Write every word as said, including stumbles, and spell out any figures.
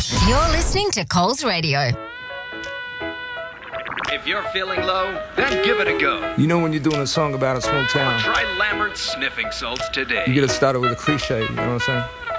You're listening to Coles Radio. If you're feeling low, then give it a go. You know when you're doing a song about a small town, Try Lambert's sniffing salts today. you gotta start it with a cliche, you know what I'm saying?